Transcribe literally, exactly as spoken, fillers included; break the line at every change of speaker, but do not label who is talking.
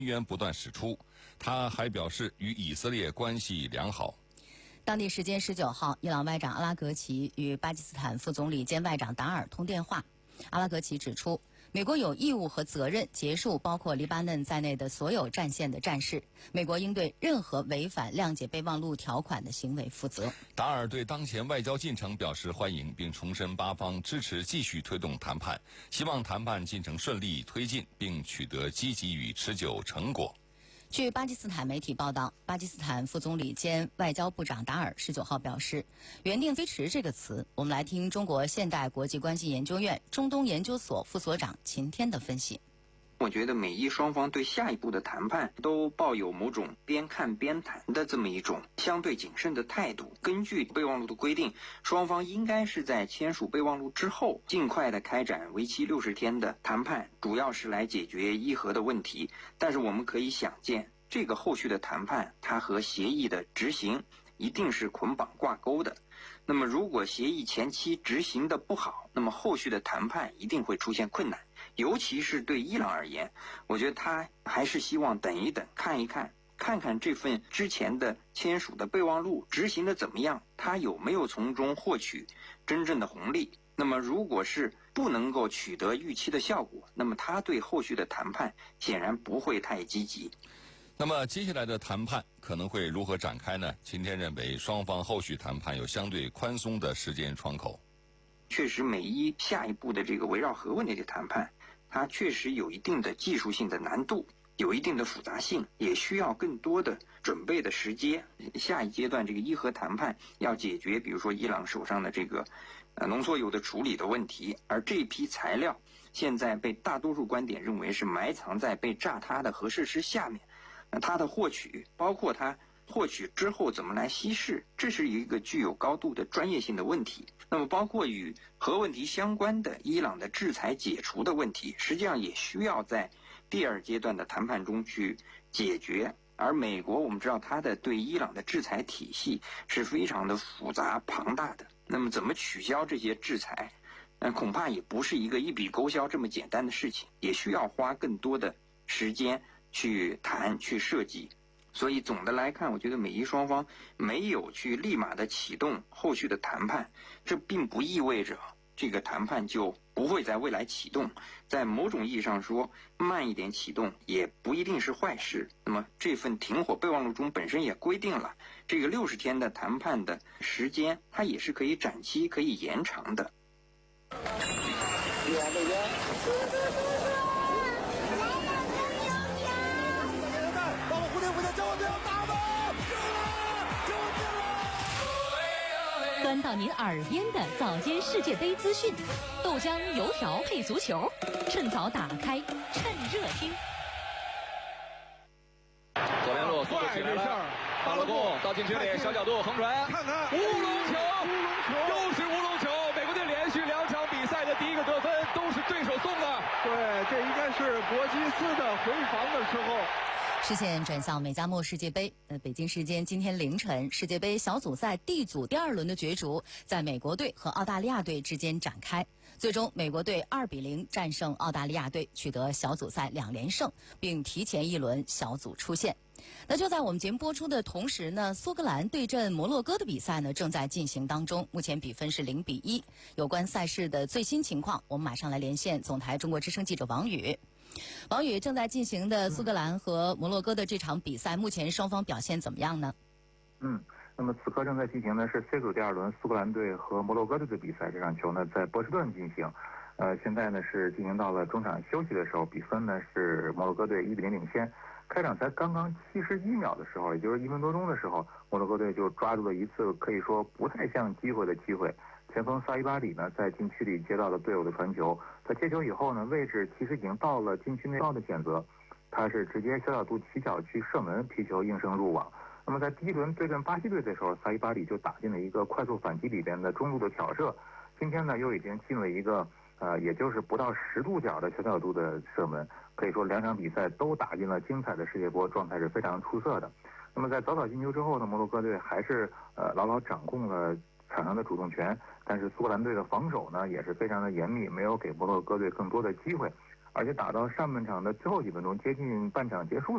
源不断释出。他还表示与以色列关系良好。
当地时间十九号，伊朗外长阿拉格齐与巴基斯坦副总理兼外长达尔通电话。阿拉格齐指出，美国有义务和责任结束包括黎巴嫩在内的所有战线的战事，美国应对任何违反谅解备忘录条款的行为负责。
达尔对当前外交进程表示欢迎，并重申巴方支持继续推动谈判，希望谈判进程顺利推进，并取得积极与持久成果。
据巴基斯坦媒体报道，巴基斯坦副总理兼外交部长达尔十九号表示，原定推迟这个词。我们来听中国现代国际关系研究院中东研究所副所长秦天的分析。
我觉得美伊双方对下一步的谈判都抱有某种边看边谈的这么一种相对谨慎的态度。根据备忘录的规定，双方应该是在签署备忘录之后，尽快的开展为期六十天的谈判，主要是来解决伊核的问题。但是我们可以想见，这个后续的谈判，它和协议的执行一定是捆绑挂钩的。那么如果协议前期执行的不好，那么后续的谈判一定会出现困难。尤其是对伊朗而言，我觉得他还是希望等一等，看一看，看看这份之前的签署的备忘录执行的怎么样，他有没有从中获取真正的红利。那么如果是不能够取得预期的效果，那么他对后续的谈判显然不会太积极。
那么接下来的谈判可能会如何展开呢？秦天认为，双方后续谈判有相对宽松的时间窗口。
确实，美伊下一步的这个围绕核问题的谈判，它确实有一定的技术性的难度，有一定的复杂性，也需要更多的准备的时间。下一阶段这个伊核谈判要解决，比如说伊朗手上的这个呃浓缩铀的处理的问题，而这批材料现在被大多数观点认为是埋藏在被炸塌的核设施下面。那它的获取，包括它获取之后怎么来稀释，这是一个具有高度的专业性的问题。那么包括与核问题相关的伊朗的制裁解除的问题，实际上也需要在第二阶段的谈判中去解决。而美国我们知道它的对伊朗的制裁体系是非常的复杂庞大的，那么怎么取消这些制裁，呃，恐怕也不是一个一笔勾销这么简单的事情，也需要花更多的时间去谈去设计。所以总的来看，我觉得美伊双方没有去立马的启动后续的谈判，这并不意味着这个谈判就不会在未来启动。在某种意义上说，慢一点启动也不一定是坏事。那么这份停火备忘录中本身也规定了，这个六十天的谈判的时间，它也是可以展期可以延长的。
端到您耳边的早间世界杯资讯，豆浆油条配足球，趁早打开，趁热听。
左边路速度起来了，巴洛贡到禁区里小角度横传，
看看
乌龙球，
乌龙球，
又是乌龙球！美国队连续两场比赛的第一个得分都是对手送的。
对，这应该是博基斯的回防的时候。
视线转向美加墨世界杯。呃，北京时间今天凌晨，世界杯小组赛 D 组第二轮的角逐在美国队和澳大利亚队之间展开。最终，美国队二比零战胜澳大利亚队，取得小组赛两连胜，并提前一轮小组出线。那就在我们节目播出的同时呢，苏格兰对阵摩洛哥的比赛呢正在进行当中，目前比分是零比一。有关赛事的最新情况，我们马上来连线总台中国之声记者王宇。王宇，正在进行的苏格兰和摩洛哥的这场比赛，目前双方表现怎么样呢？
嗯，那么此刻正在进行的是 C 组第二轮苏格兰队和摩洛哥队的比赛。这场球呢在波士顿进行，呃，现在呢是进行到了中场休息的时候，比分呢是摩洛哥队一比零领先。开场才刚刚七十一秒的时候，也就是一分多钟的时候，摩洛哥队就抓住了一次可以说不太像机会的机会。前锋萨伊巴里呢在禁区里接到了队友的传球，他接球以后呢，位置其实已经到了禁区内高的选择，他是直接小角度起脚去射门，皮球应声入网。那么在第一轮对阵巴西队的时候，萨伊巴里就打进了一个快速反击里边的中路的挑射，今天呢又已经进了一个呃，也就是不到十度角的小角度的射门，可以说两场比赛都打进了精彩的世界波，状态是非常出色的。那么在早早进球之后呢，摩洛哥队还是呃牢牢掌控了场上的主动权，但是苏格兰队的防守呢也是非常的严密，没有给摩洛哥队更多的机会。 而且打到上半场的最后几分钟，接近半场结束